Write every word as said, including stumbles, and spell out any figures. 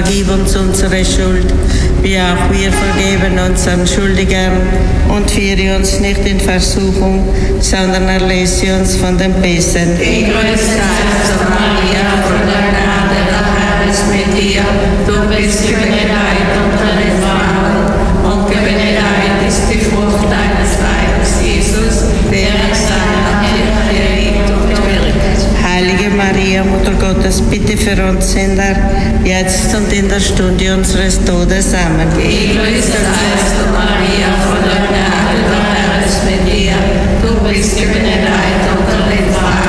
vergib uns unsere Schuld, wie auch wir vergeben unseren Schuldigern. Und führe uns nicht in Versuchung, sondern erlöse uns von dem Bösen. Gegrüßt seist du, Maria, voll der Gnade, der Herr ist mit dir. Du bist gebenedeit unter den Frauen, und gebenedeit ist die Frucht deines Leibes, Jesus, der in seiner Kirche liebt und wirkt. Heilige Maria, Mutter Gottes, bitte für uns Sünder, jetzt und in der Stunde unseres Todes. Amen. Gegrüßt seist du, Maria, voll der Gnade, der Herr ist mit dir. Du bist gebenedeit unter den Frauen,